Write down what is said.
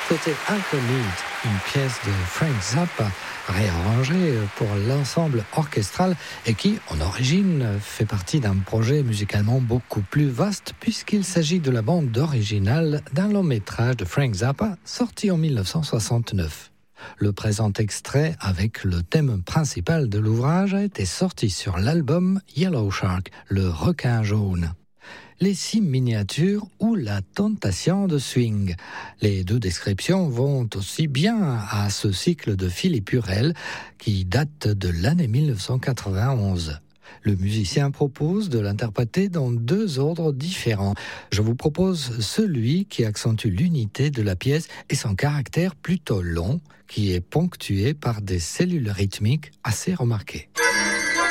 C'était Alchemist, une pièce de Frank Zappa réarrangée pour l'ensemble orchestral et qui, en origine, fait partie d'un projet musicalement beaucoup plus vaste puisqu'il s'agit de la bande originale d'un long métrage de Frank Zappa sorti en 1969. Le présent extrait, avec le thème principal de l'ouvrage, a été sorti sur l'album Yellow Shark, le requin jaune. Les 6 miniatures ou la tentation de swing. Les deux descriptions vont aussi bien à ce cycle de Philippe Hurel qui date de l'année 1991. Le musicien propose de l'interpréter dans 2 ordres différents. Je vous propose celui qui accentue l'unité de la pièce et son caractère plutôt long, qui est ponctué par des cellules rythmiques assez remarquées.